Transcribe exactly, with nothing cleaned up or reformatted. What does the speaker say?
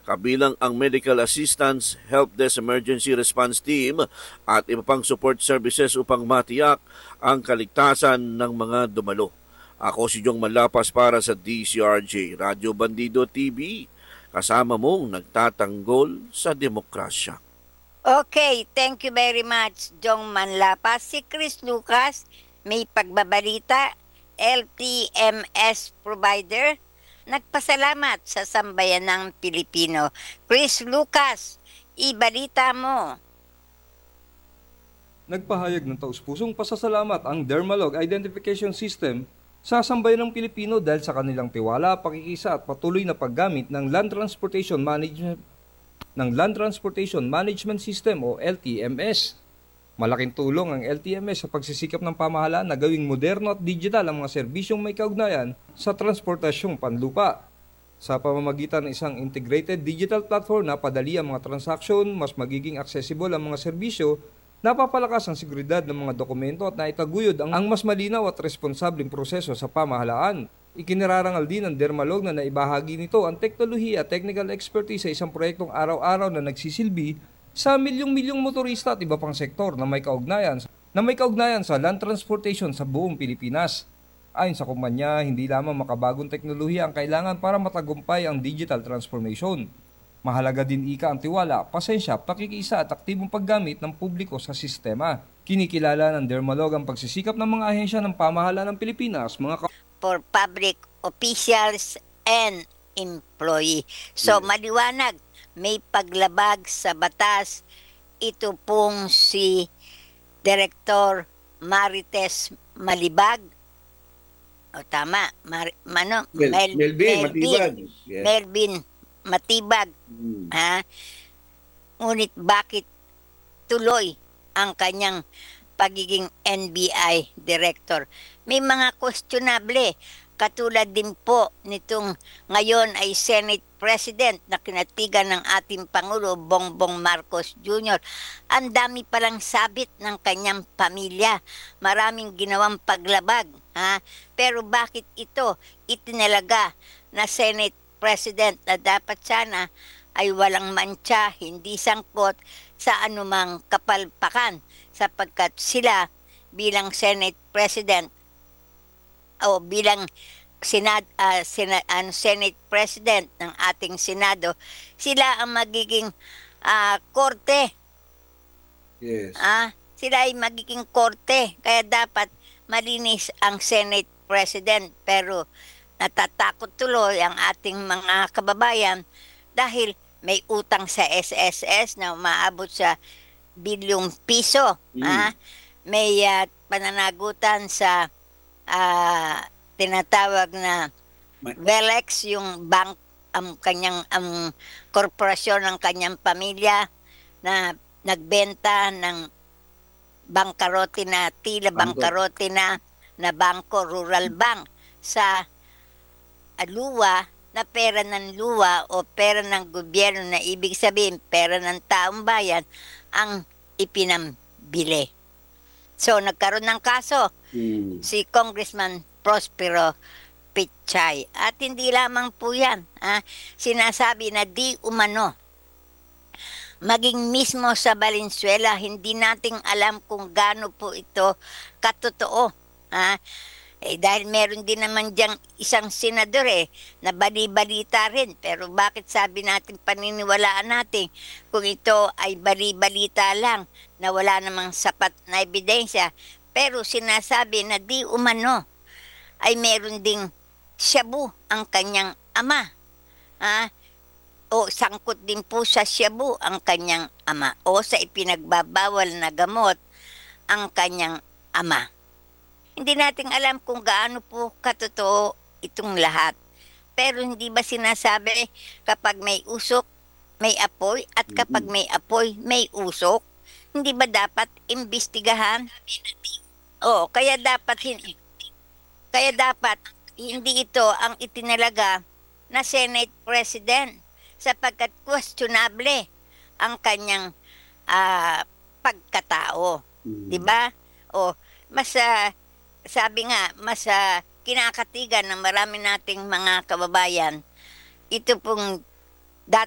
kabilang ang medical assistance, help desk emergency response team at iba pang support services upang matiyak ang kaligtasan ng mga dumalo. Ako si Jong Manlapas para sa D C R J Radyo Bandido T V, kasama mong nagtatanggol sa demokrasya. Okay, thank you very much, Jong Manlapas. Si Chris Lucas, may pagbabalita, L T M S provider, nagpasalamat sa sambayan ng Pilipino. Chris Lucas, ibalita mo. Nagpahayag ng taus-pusong pasasalamat ang Dermalog Identification System sa sambayan ng Pilipino dahil sa kanilang tiwala, pakikisa at patuloy na paggamit ng Land Transportation Management ng Land Transportation Management System o L T M S. Malaking tulong ang L T M S sa pagsisikap ng pamahalaan na gawing moderno at digital ang mga serbisyong may kaugnayan sa transportasyong panlupa. Sa pamamagitan ng isang integrated digital platform na padali ang mga transaksyon, mas magiging accessible ang mga serbisyo, napapalakas ang seguridad ng mga dokumento at naitaguyod ang, ang mas malinaw at responsableng proseso sa pamahalaan. Ikinirarangal din ng Dermalog na naibahagi nito ang teknolohiya at technical expertise sa isang proyektong araw-araw na nagsisilbi sa milyong-milyong motorista at iba pang sektor na may kaugnayan na may kaugnayan sa land transportation sa buong Pilipinas. Ayon sa kumpanya, hindi lamang makabagong teknolohiya ang kailangan para matagumpay ang digital transformation. Mahalaga din ika ang tiwala, pasensya, pakikisa at aktibong paggamit ng publiko sa sistema. Kinikilala ng Dermalog ang pagsisikap ng mga ahensya ng pamahalaan ng Pilipinas, mga For public officials and employee. So, Yes. maliwanag, may paglabag sa batas. Ito pong si Director Marites Malibag. O tama, Mar Mano, Mel- Mel- Melvin Matibag. Yes. Melvin Matibag. Hmm. Ha? Ngunit bakit tuloy ang kanyang pagiging N B I director? May mga questionable, katulad din po nitong ngayon ay Senate President na kinatigan ng ating Pangulo Bongbong Marcos Junior Ang dami palang sabit ng kanyang pamilya. Maraming ginawang paglabag. Ha? Pero bakit ito itinalaga na Senate President na dapat sana ay walang mantsa, hindi sangkot sa anumang kapalpakan sapagkat sila bilang Senate President o bilang Senad, uh, Senad, uh, Senate President ng ating Senado, sila ang magiging uh, korte. Yes. Ah, sila ay magiging korte. Kaya dapat malinis ang Senate President. Pero natatakot tuloy ang ating mga kababayan dahil may utang sa S S S na umaabot sa bilyong piso. Mm. Ah, may uh, pananagutan sa uh, tinatawag na Velex, yung bank, ang kanyang ang korporasyon ng kanyang pamilya na nagbenta ng bangkarote na tila Bangko. bangkarote na na bangko, rural bank sa uh, luwa na pera ng luwa o pera ng gobyerno na ibig sabihin pera ng taong bayan ang ipinambili. So nagkaroon ng kaso Hmm. si Congressman Prospero Pichay. At hindi lamang po yan. Ah, sinasabi na di umano. Maging mismo sa Valenzuela, hindi nating alam kung gaano po ito katotoo. Ah, eh, dahil meron din naman diyang isang senador eh, na bali-balita rin. Pero bakit sabi natin paniniwalaan natin kung ito ay bali-balita lang na wala namang sapat na ebidensya. Pero sinasabi na di umano ay meron ding shabu ang kanyang ama. Ha? O sangkot din po sa shabu ang kanyang ama. O sa ipinagbabawal na gamot ang kanyang ama. Hindi natin alam kung gaano po katotoo itong lahat. Pero hindi ba sinasabi kapag may usok, may apoy, at kapag may apoy, may usok? Hindi ba dapat imbestigahan? Oo, kaya dapat hindi. Kaya dapat hindi ito ang itinalaga na Senate President sapagkat questionable ang kanyang uh, pagkatao. Mm. 'Di ba? O mas uh, sabi nga mas uh, kinakatigan ng marami nating mga kababayan ito pong